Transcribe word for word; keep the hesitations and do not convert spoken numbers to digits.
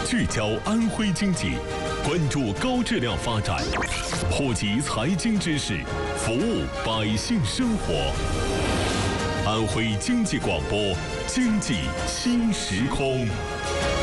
聚焦安徽经济，关注高质量发展，普及财经知识，服务百姓生活。安徽经济广播，经济新时空。